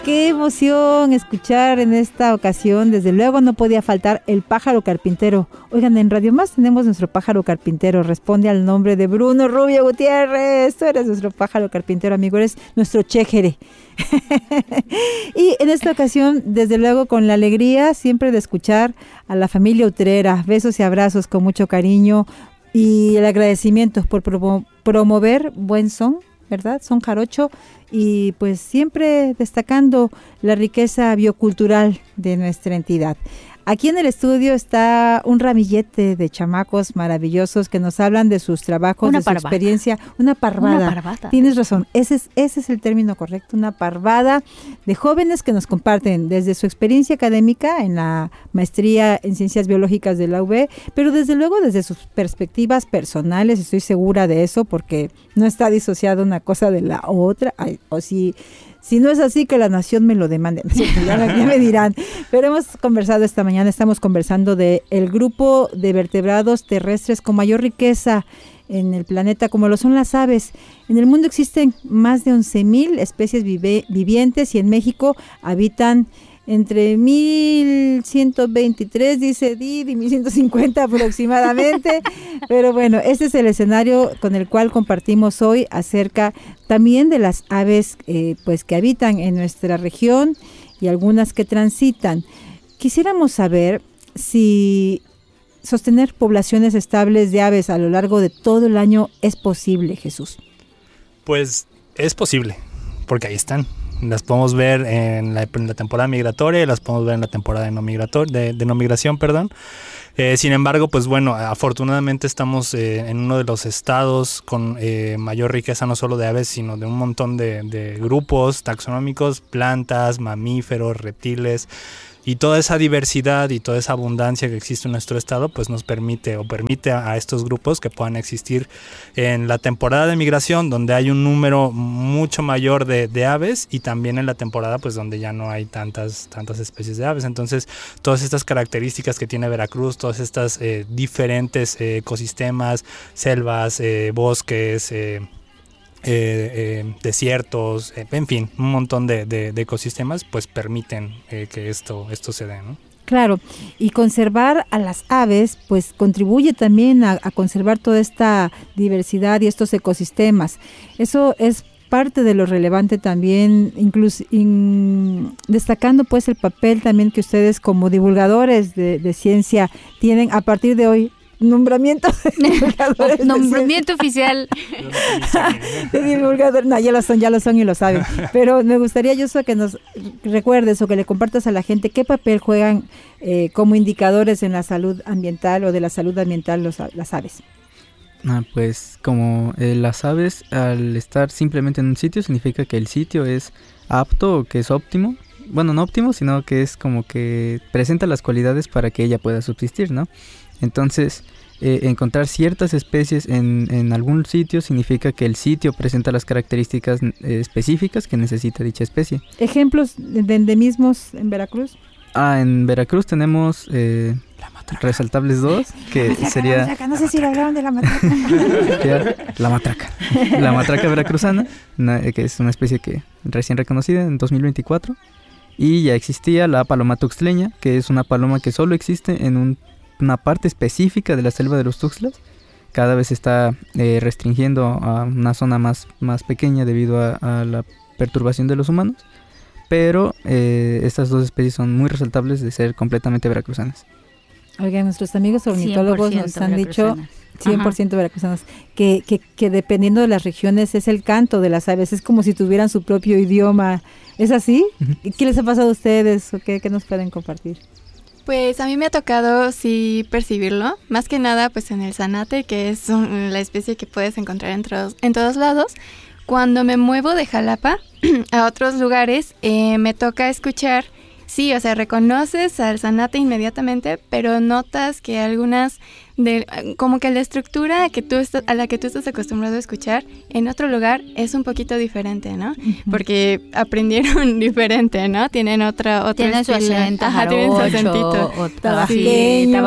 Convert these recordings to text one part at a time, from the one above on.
Qué emoción escuchar en esta ocasión. Desde luego no podía faltar el pájaro carpintero. Oigan, en Radio Más tenemos nuestro pájaro carpintero. Responde al nombre de Bruno Rubio Gutiérrez. Tú eres nuestro pájaro carpintero, amigo. Eres nuestro chéjere. Y en esta ocasión, desde luego, con la alegría siempre de escuchar a la familia Utrera. Besos y abrazos con mucho cariño. Y el agradecimiento por promover buen son, ¿verdad? Son jarocho, y pues siempre destacando la riqueza biocultural de nuestra entidad. Aquí en el estudio está un ramillete de chamacos maravillosos que nos hablan de sus trabajos, de su experiencia. Una parvada. Tienes razón, ese es el término correcto, una parvada de jóvenes que nos comparten desde su experiencia académica en la maestría en Ciencias Biológicas de la UB, pero desde luego desde sus perspectivas personales, estoy segura de eso, porque no está disociada una cosa de la otra. Ay, o si no es así, que la nación me lo demande. Ya me dirán. Pero hemos conversado esta mañana, estamos conversando de el grupo de vertebrados terrestres con mayor riqueza en el planeta, como lo son las aves. En el mundo existen más de 11,000 especies vivientes, y en México habitan entre 1,123, dice Didi, 1,150 aproximadamente. Pero bueno, este es el escenario con el cual compartimos hoy acerca también de las aves pues que habitan en nuestra región y algunas que transitan. Quisiéramos saber si sostener poblaciones estables de aves a lo largo de todo el año es posible, Jesús. Pues es posible, porque ahí están. Las podemos ver en la temporada migratoria y las podemos ver en la temporada de no migración. Sin embargo, pues bueno, afortunadamente estamos en uno de los estados con mayor riqueza, no solo de aves, sino de un montón de grupos taxonómicos, plantas, mamíferos, reptiles. Y toda esa diversidad y toda esa abundancia que existe en nuestro estado, pues nos permite a estos grupos que puedan existir en la temporada de migración, donde hay un número mucho mayor de aves, y también en la temporada pues donde ya no hay tantas especies de aves. Entonces, todas estas características que tiene Veracruz, todas estas diferentes ecosistemas, selvas, bosques, desiertos, en fin, un montón de ecosistemas, pues permiten que esto se dé, ¿no? Claro, y conservar a las aves pues contribuye también a conservar toda esta diversidad y estos ecosistemas. Eso es parte de lo relevante también, incluso destacando pues el papel también que ustedes como divulgadores de ciencia tienen a partir de hoy. Nombramiento oficial de divulgador. No, ya lo son y lo saben. Pero me gustaría, Joshua, que nos recuerdes o que le compartas a la gente qué papel juegan como indicadores en la salud ambiental o de la salud ambiental las aves. Pues como las aves, al estar simplemente en un sitio, significa que el sitio es apto o que es óptimo. Bueno, no óptimo, sino que es como que presenta las cualidades para que ella pueda subsistir, ¿no? Entonces, encontrar ciertas especies en algún sitio significa que el sitio presenta las características específicas que necesita dicha especie. ¿Ejemplos de endemismos en Veracruz? En Veracruz tenemos resaltables dos, que sería... No sé si le hablaron de la matraca. La matraca. La matraca veracruzana, que es una especie que recién reconocida en 2024. Y ya existía la paloma tuxtleña, que es una paloma que solo existe en una parte específica de la selva de los Tuxtlas. Cada vez se está restringiendo a una zona más pequeña debido a la perturbación de los humanos. Pero estas dos especies son muy resaltables de ser completamente veracruzanas. Oigan, nuestros amigos ornitólogos nos han dicho 100% veracruzanos, que dependiendo de las regiones es el canto de las aves, es como si tuvieran su propio idioma. ¿Es así? Uh-huh. ¿Qué les ha pasado a ustedes o qué nos pueden compartir? Pues a mí me ha tocado sí percibirlo, más que nada pues en el zanate, que es la especie que puedes encontrar en todos lados. Cuando me muevo de Jalapa a otros lugares, me toca escuchar, sí, o sea, reconoces al zanate inmediatamente, pero notas que algunas, como que la estructura a la que tú estás acostumbrado a escuchar en otro lugar es un poquito diferente, ¿no? Uh-huh. Porque aprendieron diferente, ¿no? Tienen otro tienen su acento, tienen su acentito. O tabasqueño.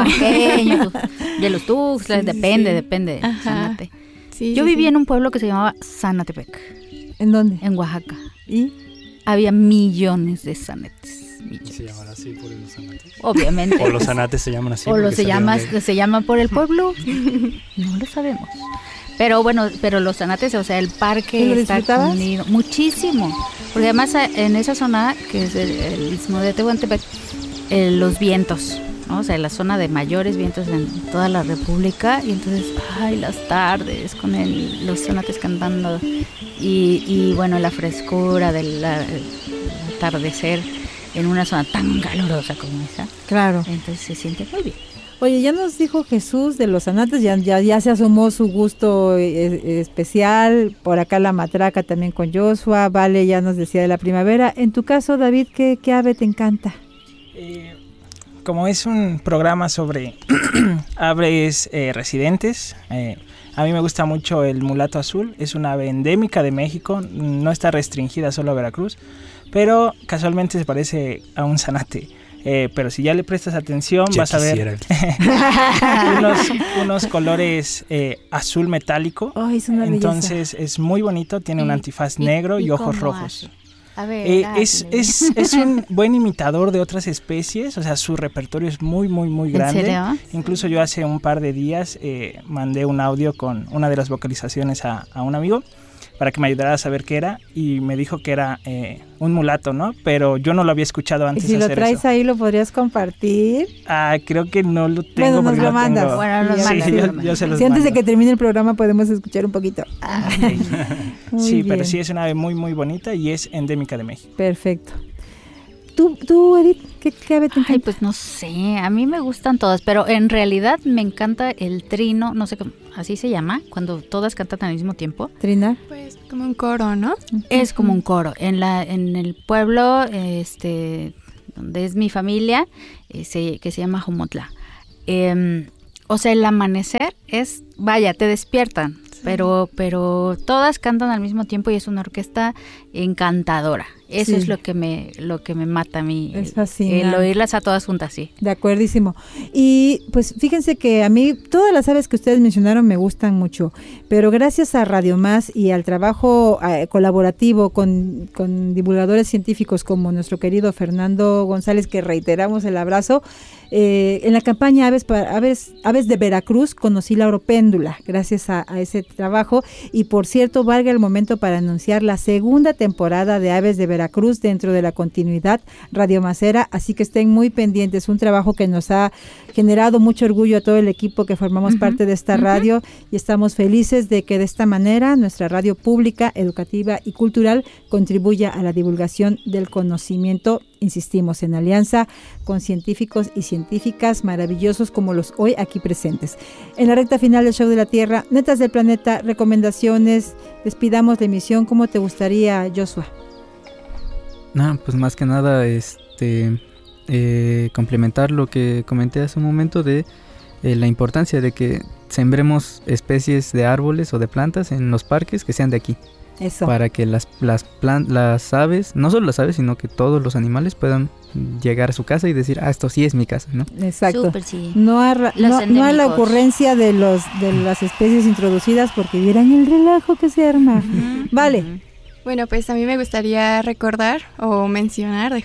De los Tuxtlas, depende del zanate. Sí, yo viví en un pueblo que se llamaba Zanatepec. ¿En dónde? En Oaxaca. ¿Y? había millones de zanates. ¿Se llaman así por los zanates? Obviamente. O los zanates se llaman así. O porque se llaman por el pueblo. No lo sabemos. Pero bueno, los zanates, o sea, el parque ¿Lo está disfrutabas? unido muchísimo. Porque además en esa zona, que es el istmo de Tehuantepec, los vientos, ¿no? O sea, la zona de mayores vientos en toda la República. Y entonces, ay, las tardes con los zanates cantando. Y bueno, la frescura del atardecer en una zona tan calurosa como esa. Claro. Entonces se siente muy bien. Oye, ya nos dijo Jesús de los zanates, ya se asomó su gusto especial, por acá la matraca también con Joshua, Vale ya nos decía de la primavera. En tu caso, David, ¿qué ave te encanta? Como es un programa sobre aves residentes, a mí me gusta mucho el mulato azul, es una ave endémica de México, no está restringida solo a Veracruz, pero casualmente se parece a un zanate. Pero si ya le prestas atención Ya vas a ver unos colores azul metálico. Oh, es una belleza. Entonces es muy bonito, tiene un antifaz negro y ojos cómo rojos. hace? A ver, Es un buen imitador de otras especies, o sea, su repertorio es muy, muy, muy grande. ¿En serio? Incluso yo hace un par de días mandé un audio con una de las vocalizaciones a un amigo para que me ayudara a saber qué era, y me dijo que era un mulato, ¿no? Pero yo no lo había escuchado Y antes si de lo hacer traes eso. ahí, ¿lo podrías compartir? Creo que no lo tengo. Bueno, nos porque lo no mandas. tengo. Bueno, nos Sí, mandas. yo se los Si antes de mando. que termine el programa podemos escuchar un poquito. Muy Sí, bien. pero sí es una ave muy, muy bonita y es endémica de México. Perfecto. ¿Tú, Edith, qué ave te encanta? Ay, pues no sé, a mí me gustan todas, pero en realidad me encanta el trino, no sé cómo, así se llama, cuando todas cantan al mismo tiempo. Trina. Pues como un coro, ¿no? Es como un coro. En el pueblo, donde es mi familia, que se llama Jomotla. O sea, el amanecer es, vaya, te despiertan, pero todas cantan al mismo tiempo y es una orquesta encantadora. Eso Sí. es lo que me mata a mí. Es fascinante. El oírlas a todas juntas, sí. De acuerdísimo. Y pues fíjense que a mí todas las aves que ustedes mencionaron me gustan mucho, pero gracias a Radio Más y al trabajo colaborativo con divulgadores científicos como nuestro querido Fernando González, que reiteramos el abrazo, en la campaña Aves de Veracruz conocí la oropéndula, gracias a ese trabajo. Y por cierto, valga el momento para anunciar la segunda temporada de Aves de Veracruz dentro de la continuidad Radio Macera, así que estén muy pendientes. Un trabajo que nos ha generado mucho orgullo a todo el equipo que formamos parte de esta radio, y estamos felices de que de esta manera nuestra radio pública, educativa y cultural contribuya a la divulgación del conocimiento, insistimos, en alianza con científicos y científicas maravillosos como los hoy aquí presentes. En la recta final del Show de la Tierra, Netas del Planeta, recomendaciones, despidamos la emisión. ¿Cómo te gustaría, Joshua? Pues más que nada, complementar lo que comenté hace un momento de la importancia de que sembremos especies de árboles o de plantas en los parques que sean de aquí. Eso. Para que las aves, no solo las aves, sino que todos los animales puedan llegar a su casa y decir, esto sí es mi casa, ¿no? Exacto. Súper, sí. No a la endémicos. ocurrencia de las especies introducidas, porque vieran el relajo que se arma. Vale. Bueno, pues a mí me gustaría recordar o mencionar,